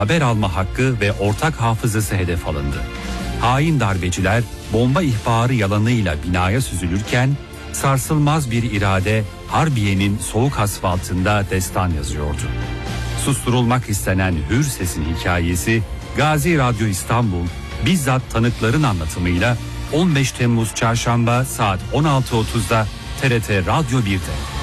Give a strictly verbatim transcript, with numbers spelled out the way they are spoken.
haber alma hakkı ve ortak hafızası hedef alındı. Hain darbeciler bomba ihbarı yalanıyla binaya süzülürken sarsılmaz bir irade Harbiye'nin soğuk asfaltında destan yazıyordu. Susturulmak istenen hür sesin hikayesi Gazi Radyo İstanbul bizzat tanıkların anlatımıyla on beş Temmuz Çarşamba saat on altı otuzda T R T Radyo bir'de.